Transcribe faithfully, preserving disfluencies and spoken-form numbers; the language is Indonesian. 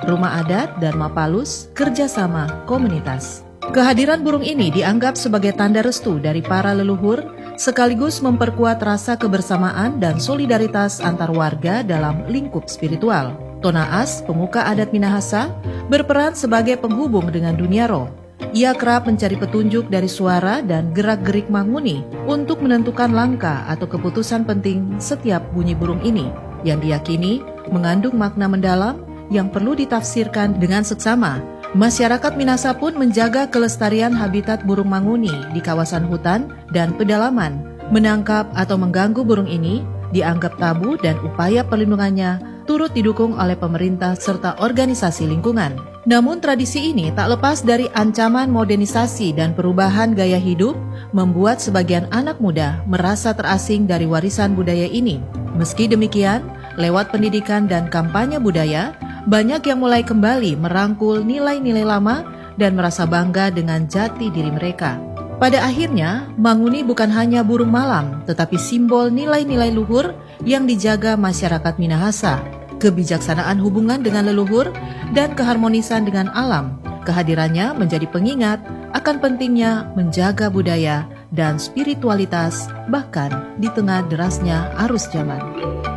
rumah adat, dan mapalus, kerjasama komunitas. Kehadiran burung ini dianggap sebagai tanda restu dari para leluhur, sekaligus memperkuat rasa kebersamaan dan solidaritas antar warga dalam lingkup spiritual. Tonaas, pemuka adat Minahasa, berperan sebagai penghubung dengan dunia roh. Ia kerap mencari petunjuk dari suara dan gerak-gerik Manguni untuk menentukan langkah atau keputusan penting setiap bunyi burung ini, yang diyakini mengandung makna mendalam yang perlu ditafsirkan dengan seksama. Masyarakat Minahasa pun menjaga kelestarian habitat burung Manguni di kawasan hutan dan pedalaman. Menangkap atau mengganggu burung ini dianggap tabu dan upaya perlindungannya turut didukung oleh pemerintah serta organisasi lingkungan. Namun tradisi ini tak lepas dari ancaman modernisasi dan perubahan gaya hidup membuat sebagian anak muda merasa terasing dari warisan budaya ini. Meski demikian, lewat pendidikan dan kampanye budaya, banyak yang mulai kembali merangkul nilai-nilai lama dan merasa bangga dengan jati diri mereka. Pada akhirnya, Manguni bukan hanya burung malam, tetapi simbol nilai-nilai luhur yang dijaga masyarakat Minahasa. Kebijaksanaan hubungan dengan leluhur dan keharmonisan dengan alam. Kehadirannya menjadi pengingat akan pentingnya menjaga budaya dan spiritualitas bahkan di tengah derasnya arus zaman.